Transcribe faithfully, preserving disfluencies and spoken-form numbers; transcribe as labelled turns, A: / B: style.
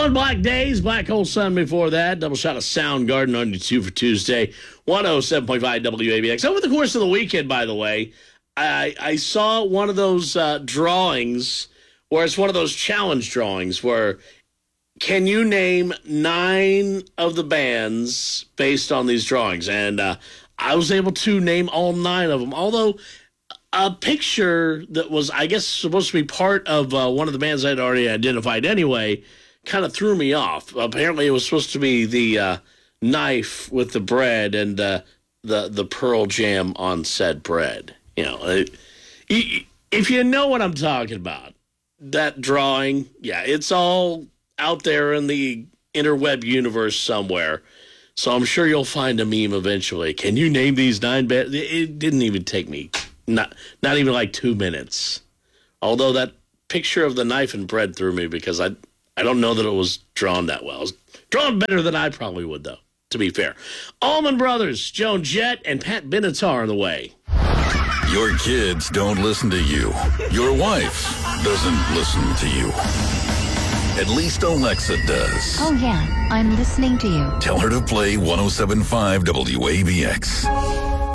A: Fallen Black Days, Black Hole Sun before that. Double shot of Soundgarden on YouTube for Tuesday. one oh seven point five W A B X. Over the course of the weekend, by the way, I, I saw one of those uh, drawings where it's one of those challenge drawings where can you name nine of the bands based on these drawings? And uh, I was able to name all nine of them, although a picture that was, I guess, supposed to be part of uh, one of the bands I'd already identified anyway kind of threw me off. Apparently, it was supposed to be the uh, knife with the bread and uh, the the Pearl Jam on said bread. You know, it, if you know what I'm talking about, that drawing, yeah, it's all out there in the interweb universe somewhere. So I'm sure you'll find a meme eventually. Can you name these nine bands? It didn't even take me not not even like two minutes. Although that picture of the knife and bread threw me because I I don't know that it was drawn that well. It was drawn better than I probably would, though, to be fair. Allman Brothers, Joan Jett, and Pat Benatar on the way.
B: Your kids don't listen to you. Your wife doesn't listen to you. At least Alexa does.
C: Oh, yeah, I'm listening to you.
B: Tell her to play one oh seven point five W A B X.